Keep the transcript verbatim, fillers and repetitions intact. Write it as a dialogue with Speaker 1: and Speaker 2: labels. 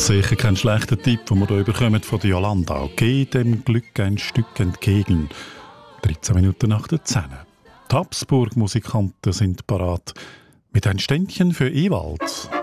Speaker 1: Sicher kein schlechter Tipp, den wir hier bekommen von Jolanda. Geh dem Glück ein Stück entgegen. dreizehn Minuten nach der zehn. Die Habsburg-Musikanten sind parat mit ein Ständchen für Ewald.